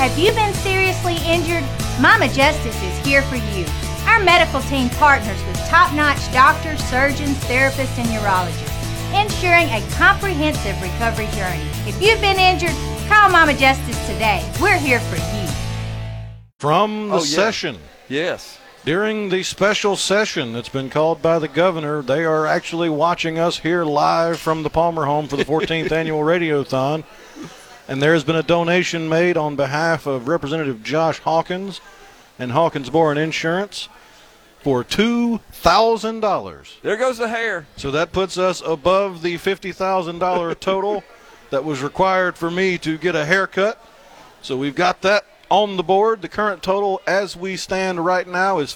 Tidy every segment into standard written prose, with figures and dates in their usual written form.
Have you been seriously injured? Mama Justice is here for you. Our medical team partners with top-notch doctors, surgeons, therapists, and urologists, ensuring a comprehensive recovery journey. If you've been injured, call Mama Justice today. We're here for you. From the session. Yes. During the special session that's been called by the governor, they are actually watching us here live from the Palmer home for the 14th annual Radiothon. And there has been a donation made on behalf of Representative Josh Hawkins and Hawkins Boren Insurance for $2,000. There goes the hair. So that puts us above the $50,000 total that was required for me to get a haircut. So we've got that on the board. The current total as we stand right now is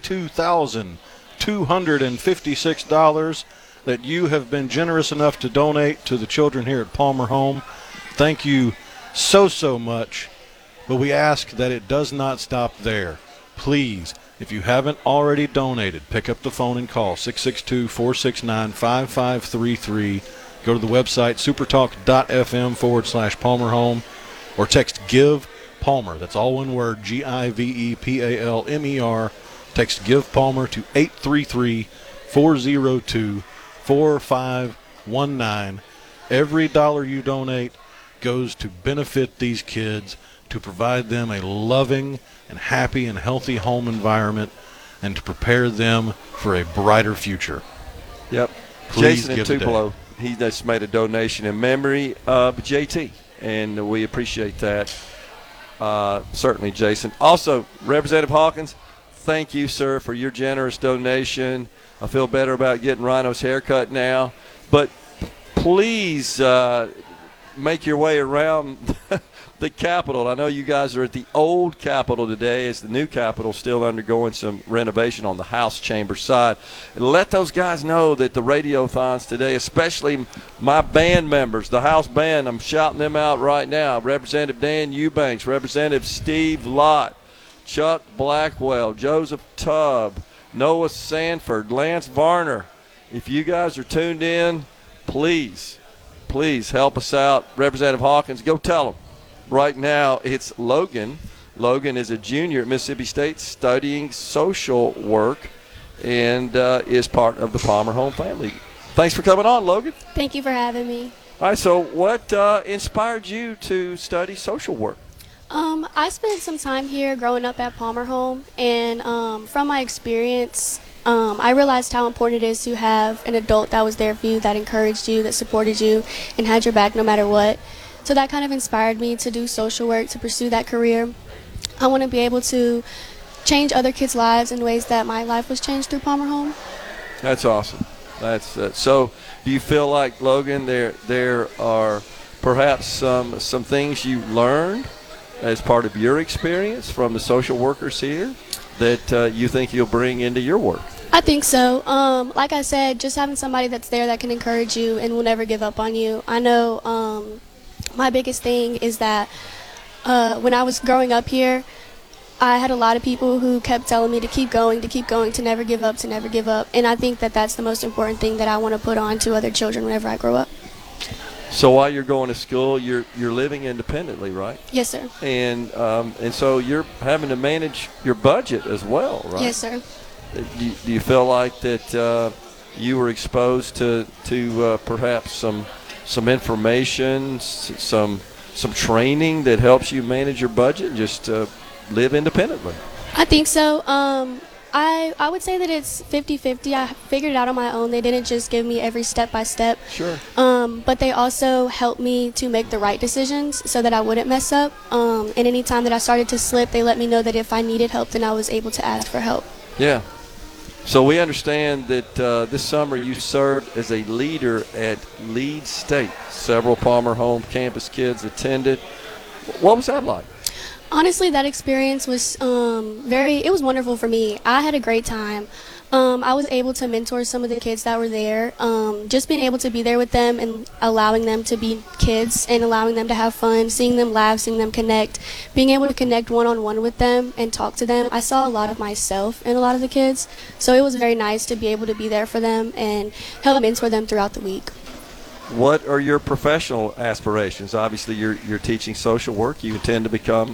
$52,256 that you have been generous enough to donate to the children here at Palmer Home. Thank you so much. But we ask that it does not stop there. Please, if you haven't already donated, pick up the phone and call 662-469-5533. Go to the website supertalk.fm/Palmer Home or text GIVE Palmer. That's all one word, GIVEPALMER. Text GIVE Palmer to 833-402-4519. Every dollar you donate goes to benefit these kids, to provide them a loving and happy and healthy home environment, and to prepare them for a brighter future. Yep. Please Jason in give today. Tupelo, he just made a donation in memory of JT, and we appreciate that. Certainly, Jason. Also, Representative Hawkins, thank you, sir, for your generous donation. I feel better about getting Rhino's haircut now. But please make your way around the Capitol. I know you guys are at the old Capitol today as the new Capitol still undergoing some renovation on the House chamber side. And let those guys know that the Radiothons today, especially my band members, the House band, I'm shouting them out right now. Representative Dan Eubanks, Representative Steve Lott, Chuck Blackwell, Joseph Tubb, Noah Sanford, Lance Varner. If you guys are tuned in, please help us out. Representative Hawkins, go tell them. Right now, it's Logan. Logan is a junior at Mississippi State studying social work and is part of the Palmer Home family. Thanks for coming on, Logan. Thank you for having me. All right, so what inspired you to study social work? I spent some time here growing up at Palmer Home, and from my experience, I realized how important it is to have an adult that was there for you, that encouraged you, that supported you, and had your back no matter what. So that kind of inspired me to do social work, to pursue that career. I want to be able to change other kids' lives in ways that my life was changed through Palmer Home. That's awesome. So do you feel like, Logan, there are perhaps some things you learned as part of your experience from the social workers here that you think you'll bring into your work? I think so. Like I said, just having somebody that's there that can encourage you and will never give up on you. I know my biggest thing is that when I was growing up here, I had a lot of people who kept telling me to keep going, to never give up, to never give up. And I think that that's the most important thing that I want to put on to other children whenever I grow up. So while you're going to school, you're living independently, right? Yes, sir. And so you're having to manage your budget as well, right? Yes, sir. Do you feel like that you were exposed to perhaps some information, some training that helps you manage your budget and just live independently? I think so. I would say that it's 50-50. I figured it out on my own. They didn't just give me every step by step. Sure. But they also helped me to make the right decisions so that I wouldn't mess up. And any time that I started to slip, they let me know that if I needed help, then I was able to ask for help. Yeah. So we understand that this summer you served as a leader at Leeds State. Several Palmer Home campus kids attended. What was that like? Honestly, that experience was it was wonderful for me. I had a great time. I was able to mentor some of the kids that were there. Just being able to be there with them and allowing them to be kids and allowing them to have fun, seeing them laugh, seeing them connect, being able to connect one-on-one with them and talk to them. I saw a lot of myself in a lot of the kids. So it was very nice to be able to be there for them and help mentor them throughout the week. What are your professional aspirations? Obviously, you're teaching social work. You intend to become